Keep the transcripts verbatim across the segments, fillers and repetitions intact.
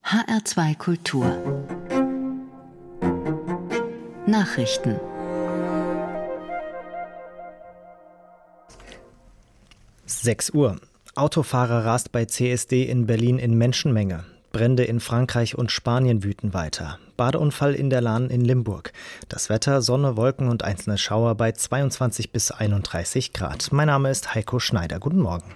H R zwei Kultur Nachrichten. sechs Uhr. Autofahrer rast bei C S D in Berlin in Menschenmenge. Brände in Frankreich und Spanien wüten weiter. Badeunfall in der Lahn in Limburg. Das Wetter, Sonne, Wolken und einzelne Schauer bei zweiundzwanzig bis einunddreißig Grad. Mein Name ist Heiko Schneider. Guten Morgen.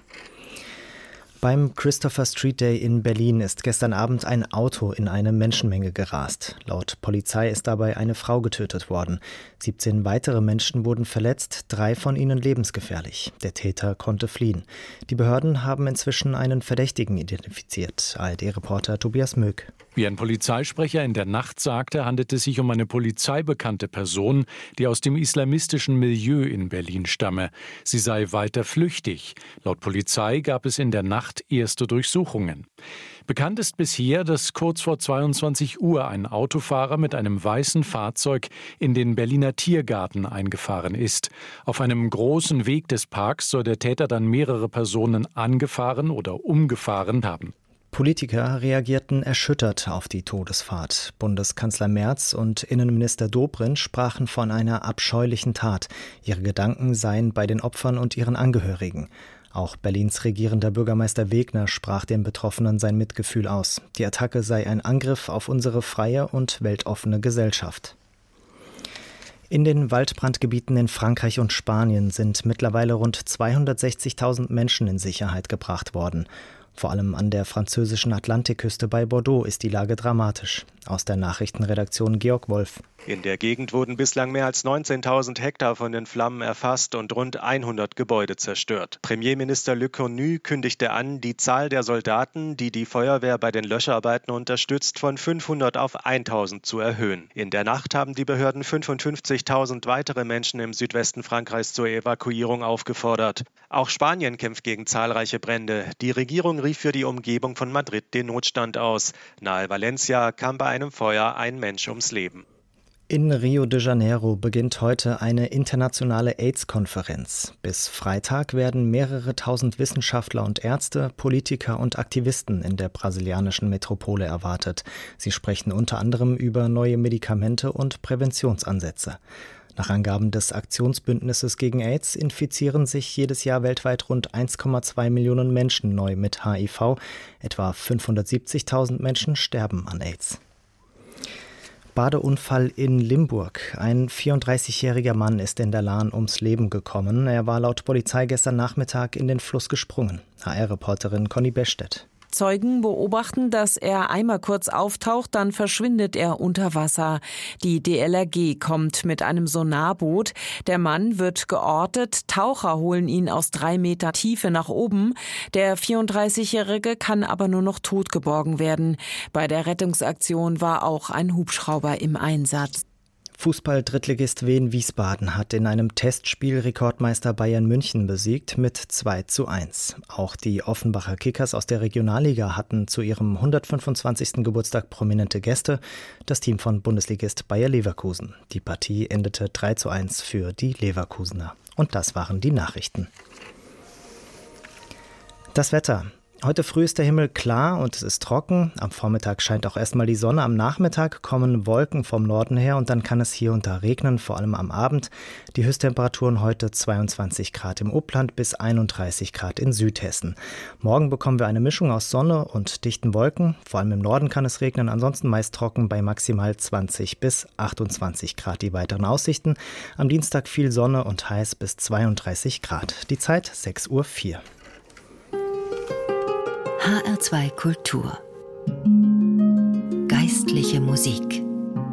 Beim Christopher Street Day in Berlin ist gestern Abend ein Auto in eine Menschenmenge gerast. Laut Polizei ist dabei eine Frau getötet worden. siebzehn weitere Menschen wurden verletzt, drei von ihnen lebensgefährlich. Der Täter konnte fliehen. Die Behörden haben inzwischen einen Verdächtigen identifiziert. A R D-Reporter Tobias Möck. Wie ein Polizeisprecher in der Nacht sagte, handelt es sich um eine polizeibekannte Person, die aus dem islamistischen Milieu in Berlin stamme. Sie sei weiter flüchtig. Laut Polizei gab es in der Nacht erste Durchsuchungen. Bekannt ist bisher, dass kurz vor zweiundzwanzig Uhr ein Autofahrer mit einem weißen Fahrzeug in den Berliner Tiergarten eingefahren ist. Auf einem großen Weg des Parks soll der Täter dann mehrere Personen angefahren oder umgefahren haben. Politiker reagierten erschüttert auf die Todesfahrt. Bundeskanzler Merz und Innenminister Dobrindt sprachen von einer abscheulichen Tat. Ihre Gedanken seien bei den Opfern und ihren Angehörigen. Auch Berlins regierender Bürgermeister Wegner sprach den Betroffenen sein Mitgefühl aus. Die Attacke sei ein Angriff auf unsere freie und weltoffene Gesellschaft. In den Waldbrandgebieten in Frankreich und Spanien sind mittlerweile rund zweihundertsechzigtausend Menschen in Sicherheit gebracht worden. Vor allem an der französischen Atlantikküste bei Bordeaux ist die Lage dramatisch. Aus der Nachrichtenredaktion Georg Wolf. In der Gegend wurden bislang mehr als neunzehntausend Hektar von den Flammen erfasst und rund hundert Gebäude zerstört. Premierminister Le Cornu kündigte an, die Zahl der Soldaten, die die Feuerwehr bei den Löscharbeiten unterstützt, von fünfhundert auf tausend zu erhöhen. In der Nacht haben die Behörden fünfundfünfzigtausend weitere Menschen im Südwesten Frankreichs zur Evakuierung aufgefordert. Auch Spanien kämpft gegen zahlreiche Brände. Die Regierung rief für die Umgebung von Madrid den Notstand aus. Nahe Valencia kam bei einem Feuer ein Mensch ums Leben. In Rio de Janeiro beginnt heute eine internationale AIDS-Konferenz. Bis Freitag werden mehrere tausend Wissenschaftler und Ärzte, Politiker und Aktivisten in der brasilianischen Metropole erwartet. Sie sprechen unter anderem über neue Medikamente und Präventionsansätze. Nach Angaben des Aktionsbündnisses gegen AIDS infizieren sich jedes Jahr weltweit rund eins Komma zwei Millionen Menschen neu mit H I V. Etwa fünfhundertsiebzigtausend Menschen sterben an AIDS. Badeunfall in Limburg. Ein vierunddreißigjähriger Mann ist in der Lahn ums Leben gekommen. Er war laut Polizei gestern Nachmittag in den Fluss gesprungen. H R-Reporterin Conny Bestedt. Zeugen beobachten, dass er einmal kurz auftaucht, dann verschwindet er unter Wasser. Die D L R G kommt mit einem Sonarboot. Der Mann wird geortet. Taucher holen ihn aus drei Meter Tiefe nach oben. Der vierunddreißigjährige kann aber nur noch tot geborgen werden. Bei der Rettungsaktion war auch ein Hubschrauber im Einsatz. Fußball-Drittligist Wien Wiesbaden hat in einem Testspiel Rekordmeister Bayern München besiegt mit zwei zu eins. Auch die Offenbacher Kickers aus der Regionalliga hatten zu ihrem hundertfünfundzwanzigsten Geburtstag prominente Gäste, das Team von Bundesligist Bayer Leverkusen. Die Partie endete drei zu eins für die Leverkusener. Und das waren die Nachrichten. Das Wetter. Heute früh ist der Himmel klar und es ist trocken. Am Vormittag scheint auch erstmal die Sonne. Am Nachmittag kommen Wolken vom Norden her und dann kann es hier und da regnen, vor allem am Abend. Die Höchsttemperaturen heute zweiundzwanzig Grad im Upland bis einunddreißig Grad in Südhessen. Morgen bekommen wir eine Mischung aus Sonne und dichten Wolken. Vor allem im Norden kann es regnen, ansonsten meist trocken bei maximal zwanzig bis achtundzwanzig Grad. Die weiteren Aussichten: am Dienstag viel Sonne und heiß bis zweiunddreißig Grad. Die Zeit sechs Uhr vier. H R zwei Kultur Geistliche Musik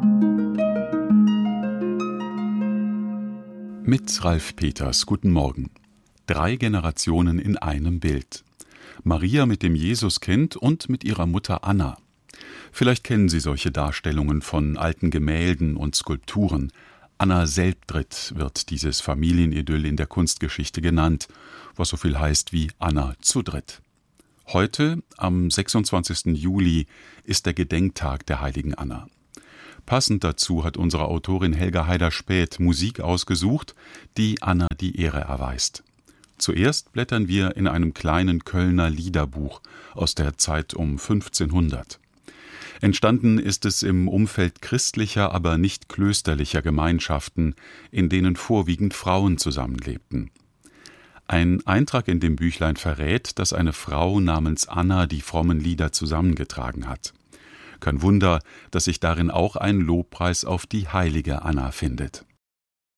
Mit Ralf Peters, guten Morgen. Drei Generationen in einem Bild. Maria mit dem Jesuskind und mit ihrer Mutter Anna. Vielleicht kennen Sie solche Darstellungen von alten Gemälden und Skulpturen. Anna Selbdritt wird dieses Familienidyll in der Kunstgeschichte genannt, was so viel heißt wie Anna zu dritt. Heute, am sechsundzwanzigsten Juli, ist der Gedenktag der heiligen Anna. Passend dazu hat unsere Autorin Helga Haider-Späth Musik ausgesucht, die Anna die Ehre erweist. Zuerst blättern wir in einem kleinen Kölner Liederbuch aus der Zeit um fünfzehnhundert. Entstanden ist es im Umfeld christlicher, aber nicht klösterlicher Gemeinschaften, in denen vorwiegend Frauen zusammenlebten. Ein Eintrag in dem Büchlein verrät, dass eine Frau namens Anna die frommen Lieder zusammengetragen hat. Kein Wunder, dass sich darin auch ein Lobpreis auf die heilige Anna findet.